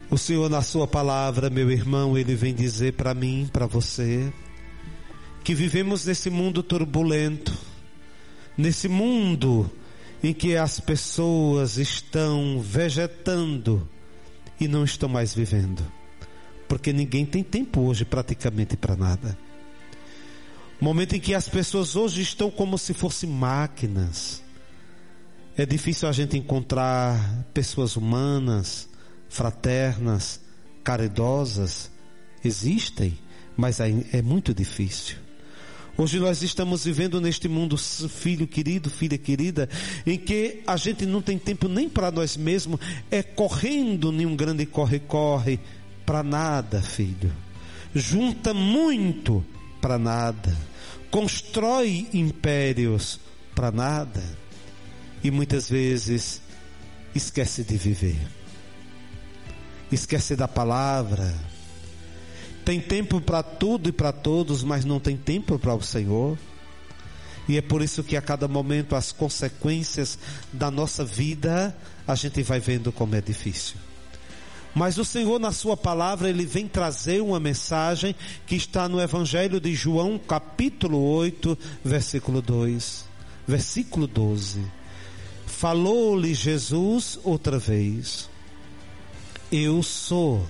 O Senhor, na sua palavra, meu irmão, Ele vem dizer para mim, para você, que vivemos nesse mundo turbulento, nesse mundo em que as pessoas estão vegetando e não estão mais vivendo, porque ninguém tem tempo hoje praticamente para nada. Momento em que as pessoas hoje estão como se fossem máquinas. É difícil a gente encontrar pessoas humanas, fraternas, caridosas. Existem, mas é muito difícil. Hoje nós estamos vivendo neste mundo, filho querido, filha querida, em que a gente não tem tempo nem para nós mesmos, é correndo em um grande corre-corre, para nada, filho. Junta muito para nada. Constrói impérios para nada. E muitas vezes esquece de viver. Esquece da palavra. Tem tempo para tudo e para todos, mas não tem tempo para o Senhor. E é por isso que a cada momento as consequências da nossa vida a gente vai vendo como é difícil. Mas o Senhor, na sua palavra, Ele vem trazer uma mensagem que está no Evangelho de João, capítulo 8, versículo 2, versículo 12. Falou-lhe Jesus outra vez: Eu sou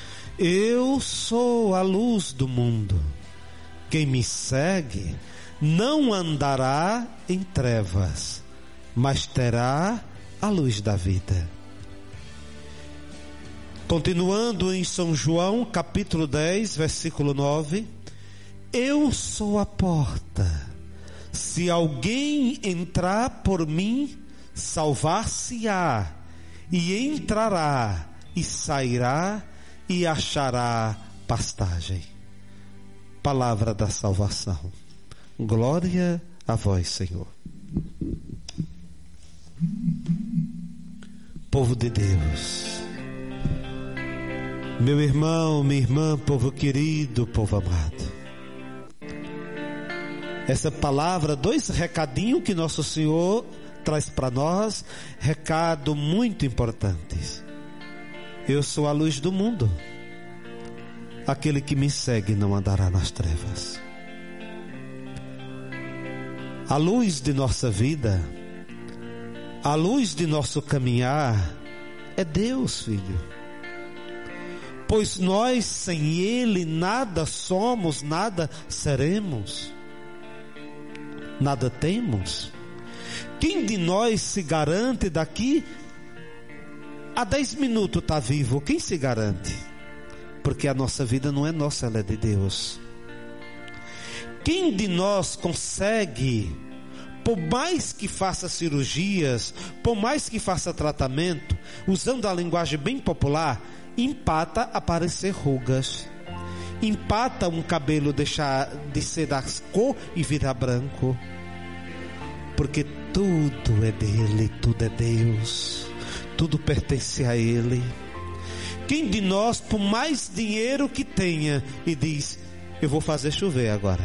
a luz do mundo. Quem me segue não andará em trevas, mas terá a luz da vida. Continuando em São João, capítulo 10, versículo 9. Eu sou a porta. Se alguém entrar por mim, salvar-se-á, e entrará, e sairá, e achará pastagem. Palavra da salvação. Glória a vós, Senhor. Povo de Deus, meu irmão, minha irmã, povo querido, povo amado, essa palavra, dois recadinhos que nosso Senhor traz para nós, recado muito importantes. Eu sou a luz do mundo. Aquele que me segue não andará nas trevas. A luz de nossa vida, a luz de nosso caminhar é Deus, filho. Pois nós sem Ele nada somos, nada seremos, nada temos. Quem de nós se garante daqui a 10 minutos está vivo? Quem se garante? Porque a nossa vida não é nossa, ela é de Deus. Quem de nós consegue, por mais que faça cirurgias, por mais que faça tratamento, usando a linguagem bem popular, empata aparecer rugas, empata um cabelo deixar de ser da cor e virar branco? Porque tudo é dele, tudo é Deus, tudo pertence a Ele. Quem de nós, por mais dinheiro que tenha, e diz: eu vou fazer chover agora?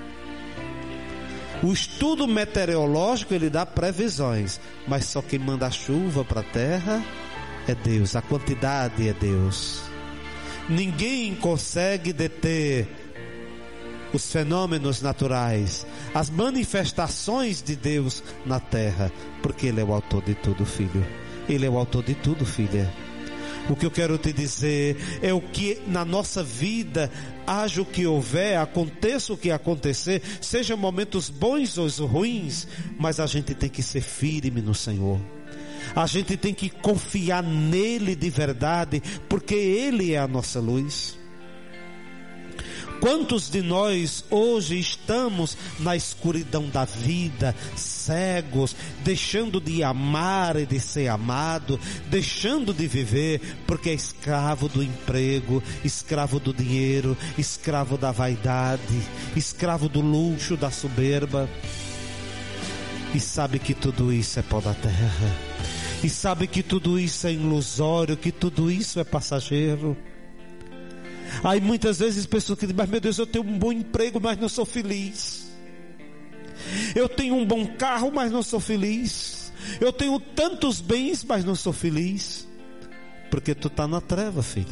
O estudo meteorológico, ele dá previsões, mas só quem manda a chuva para a terra é Deus, a quantidade é Deus. Ninguém consegue deter os fenômenos naturais, as manifestações de Deus na terra, porque Ele é o autor de tudo, filho. Ele é o autor de tudo, filha. O que eu quero te dizer é o que na nossa vida, haja o que houver, aconteça o que acontecer, sejam momentos bons ou ruins, mas a gente tem que ser firme no Senhor. A gente tem que confiar nele de verdade, porque Ele é a nossa luz. Quantos de nós hoje estamos na escuridão da vida, cegos, deixando de amar e de ser amado, deixando de viver, porque é escravo do emprego, escravo do dinheiro, escravo da vaidade, escravo do luxo, da soberba, e sabe que tudo isso é pó da terra, e sabe que tudo isso é ilusório, que tudo isso é passageiro. Aí muitas vezes pessoas que dizem: mas meu Deus, eu tenho um bom emprego, mas não sou feliz. Eu tenho um bom carro, mas não sou feliz. Eu tenho tantos bens, mas não sou feliz. Porque tu está na treva, filho.